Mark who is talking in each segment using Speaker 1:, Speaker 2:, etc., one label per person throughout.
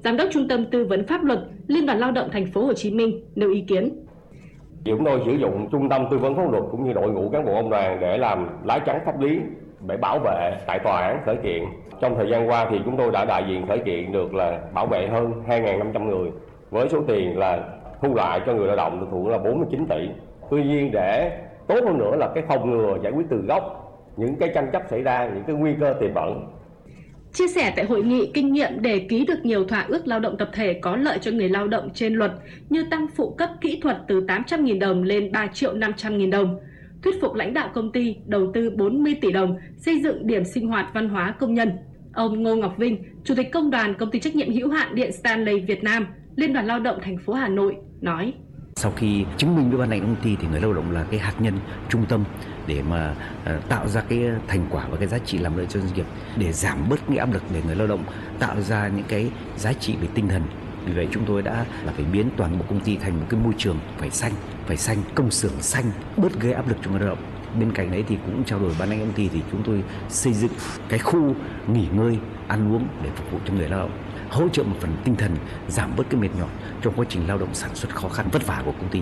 Speaker 1: Giám đốc Trung tâm Tư vấn Pháp luật Liên đoàn Lao động Thành phố Hồ Chí Minh nêu ý kiến.
Speaker 2: Chúng tôi sử dụng Trung tâm Tư vấn Pháp luật cũng như đội ngũ cán bộ công đoàn để làm lá chắn pháp lý để bảo vệ tại tòa án khởi kiện. Trong thời gian qua thì chúng tôi đã đại diện khởi kiện được là bảo vệ hơn 2.500 người với số tiền là thu lại cho người lao động được thưởng là 49 tỷ. Tuy nhiên để tốt hơn nữa là cái phòng ngừa giải quyết từ gốc những cái tranh chấp xảy ra, những cái nguy cơ tiềm ẩn.
Speaker 1: Chia sẻ tại hội nghị kinh nghiệm để ký được nhiều thỏa ước lao động tập thể có lợi cho người lao động trên luật như tăng phụ cấp kỹ thuật từ 800.000 đồng lên 3.500.000 đồng, thuyết phục lãnh đạo công ty đầu tư 40 tỷ đồng xây dựng điểm sinh hoạt văn hóa công nhân. Ông Ngô Ngọc Vinh, Chủ tịch Công đoàn Công ty trách nhiệm hữu hạn Điện Stanley Việt Nam, Liên đoàn Lao động thành phố Hà Nội nói:
Speaker 3: Sau khi chứng minh với ban lãnh đạo công ty thì người lao động là cái hạt nhân trung tâm để mà tạo ra cái thành quả và cái giá trị làm lợi cho doanh nghiệp, để giảm bớt cái áp lực để người lao động tạo ra những cái giá trị về tinh thần. Vì vậy chúng tôi đã là phải biến toàn bộ công ty thành một cái môi trường phải xanh, công xưởng xanh, bớt gây áp lực cho người lao động. Bên cạnh đấy thì cũng trao đổi ban lãnh đạo công ty thì chúng tôi xây dựng cái khu nghỉ ngơi, ăn uống để phục vụ cho người lao động, hỗ trợ một phần tinh thần, giảm bớt cái mệt nhọc trong quá trình lao động sản xuất khó khăn vất vả của công ty.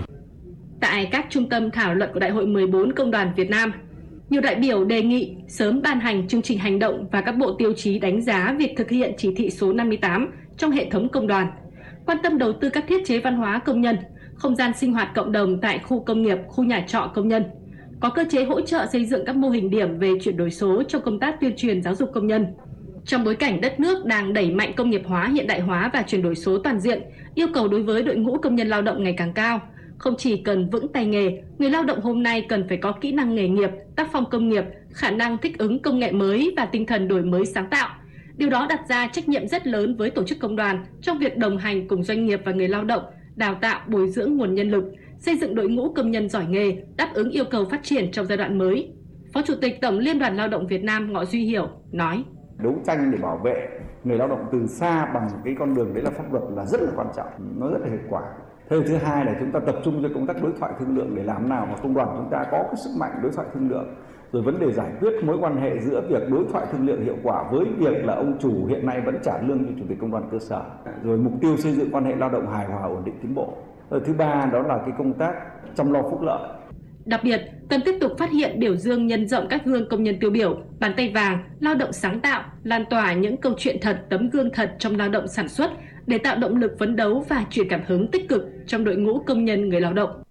Speaker 1: Tại các trung tâm thảo luận của Đại hội 14 Công đoàn Việt Nam, nhiều đại biểu đề nghị sớm ban hành chương trình hành động và các bộ tiêu chí đánh giá việc thực hiện chỉ thị số 58 trong hệ thống công đoàn, quan tâm đầu tư các thiết chế văn hóa công nhân, không gian sinh hoạt cộng đồng tại khu công nghiệp, khu nhà trọ công nhân, có cơ chế hỗ trợ xây dựng các mô hình điểm về chuyển đổi số trong công tác tuyên truyền giáo dục công nhân. Trong bối cảnh đất nước đang đẩy mạnh công nghiệp hóa, hiện đại hóa và chuyển đổi số toàn diện, yêu cầu đối với đội ngũ công nhân lao động ngày càng cao. Không chỉ cần vững tay nghề, người lao động hôm nay cần phải có kỹ năng nghề nghiệp, tác phong công nghiệp, khả năng thích ứng công nghệ mới và tinh thần đổi mới sáng tạo. Điều đó đặt ra trách nhiệm rất lớn với tổ chức công đoàn trong việc đồng hành cùng doanh nghiệp và người lao động, đào tạo, bồi dưỡng nguồn nhân lực, xây dựng đội ngũ công nhân giỏi nghề, đáp ứng yêu cầu phát triển trong giai đoạn mới. Phó Chủ tịch Tổng Liên đoàn Lao động Việt Nam Ngọ Duy Hiểu nói:
Speaker 4: Đấu tranh để bảo vệ người lao động từ xa bằng cái con đường đấy là pháp luật là rất là quan trọng, nó rất là hiệu quả. Thứ hai là chúng ta tập trung cho công tác đối thoại thương lượng để làm nào mà công đoàn chúng ta có cái sức mạnh đối thoại thương lượng. Rồi vấn đề giải quyết mối quan hệ giữa việc đối thoại thương lượng hiệu quả với việc là ông chủ hiện nay vẫn trả lương cho chủ tịch công đoàn cơ sở. Rồi mục tiêu xây dựng quan hệ lao động hài hòa, ổn định, tiến bộ. Rồi thứ ba đó là cái công tác chăm lo phúc lợi.
Speaker 1: Đặc biệt, cần tiếp tục phát hiện, biểu dương, nhân rộng các gương công nhân tiêu biểu, bàn tay vàng, lao động sáng tạo, lan tỏa những câu chuyện thật, tấm gương thật trong lao động sản xuất để tạo động lực phấn đấu và truyền cảm hứng tích cực trong đội ngũ công nhân người lao động.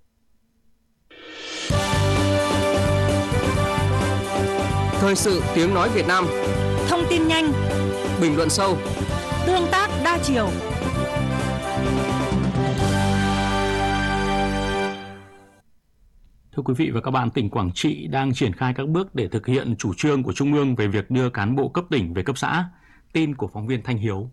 Speaker 5: Thời sự tiếng nói Việt Nam.
Speaker 6: Thông tin nhanh,
Speaker 5: bình luận sâu,
Speaker 6: tương tác đa chiều.
Speaker 7: Thưa quý vị và các bạn, tỉnh Quảng Trị đang triển khai các bước để thực hiện chủ trương của Trung ương về việc đưa cán bộ cấp tỉnh về cấp xã. Tin của phóng viên Thanh Hiếu.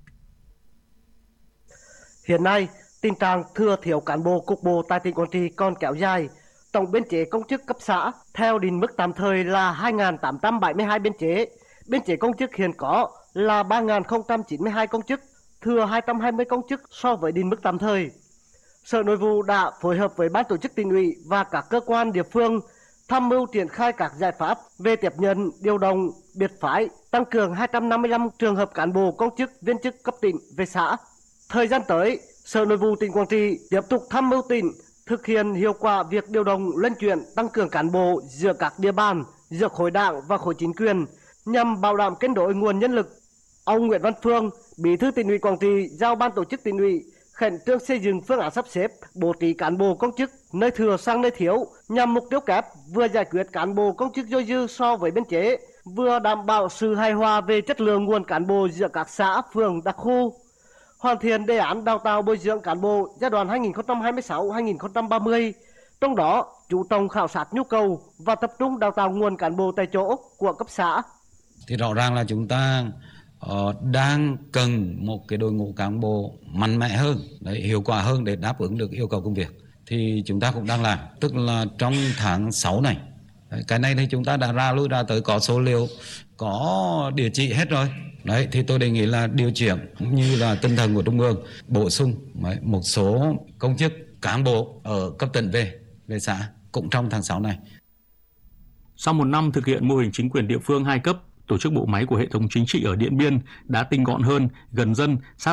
Speaker 8: Hiện nay, tình trạng thừa thiếu cán bộ cục bộ tại tỉnh Quảng Trị còn kéo dài. Tổng biên chế công chức cấp xã theo định mức tạm thời là 2.872 biên chế. Biên chế công chức hiện có là 3.092 công chức, thừa 220 công chức so với định mức tạm thời. Sở Nội vụ đã phối hợp với Ban tổ chức tỉnh ủy và các cơ quan địa phương tham mưu triển khai các giải pháp về tiếp nhận, điều động, biệt phái, tăng cường 255 trường hợp cán bộ công chức, viên chức cấp tỉnh về xã. Thời gian tới, Sở Nội vụ tỉnh Quảng Trị tiếp tục tham mưu tỉnh thực hiện hiệu quả việc điều động, luân chuyển, tăng cường cán bộ giữa các địa bàn, giữa khối đảng và khối chính quyền nhằm bảo đảm cân đối nguồn nhân lực. Ông Nguyễn Văn Phương, Bí thư Tỉnh ủy Quảng Trị giao Ban tổ chức Tỉnh ủy khẩn trương xây dựng phương án sắp xếp bố trí cán bộ công chức nơi thừa sang nơi thiếu nhằm mục tiêu kép vừa giải quyết cán bộ công chức dôi dư so với biên chế, vừa đảm bảo sự hài hòa về chất lượng nguồn cán bộ giữa các xã, phường, đặc khu. Hoàn thiện đề án đào tạo bồi dưỡng cán bộ giai đoạn 2026-2030, trong đó chú trọng khảo sát nhu cầu và tập trung đào tạo nguồn cán bộ tại chỗ của cấp xã.
Speaker 9: Thì rõ ràng là chúng ta đang cần một cái đội ngũ cán bộ mạnh mẽ hơn, hiệu quả hơn để đáp ứng được yêu cầu công việc. Thì chúng ta cũng đang làm, tức là trong tháng 6 này, cái này thì chúng ta đã ra tới có số liệu, có địa chỉ hết rồi. Đấy, thì tôi đề nghị là điều chuyển như là tinh thần của Trung ương, bổ sung một số công chức cán bộ ở cấp tỉnh về xã cũng trong tháng 6 này.
Speaker 7: Sau một năm thực hiện mô hình chính quyền địa phương 2 cấp, tổ chức bộ máy của hệ thống chính trị ở Điện Biên đã tinh gọn hơn, gần dân, sát